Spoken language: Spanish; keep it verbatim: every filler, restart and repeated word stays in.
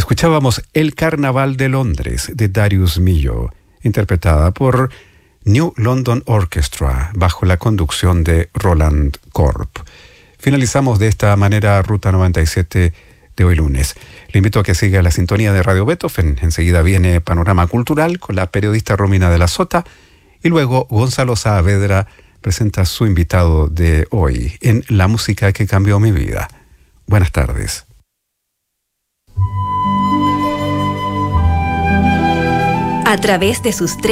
Escuchábamos El Carnaval de Londres de Darius Milhaud, interpretada por New London Orchestra bajo la conducción de Roland Korb. Finalizamos de esta manera Ruta noventa y siete de hoy lunes. Le invito a que siga la sintonía de Radio Beethoven. Enseguida viene Panorama Cultural con la periodista Romina de la Sota y luego Gonzalo Saavedra presenta su invitado de hoy en La Música que Cambió Mi Vida. Buenas tardes. A través de sus tres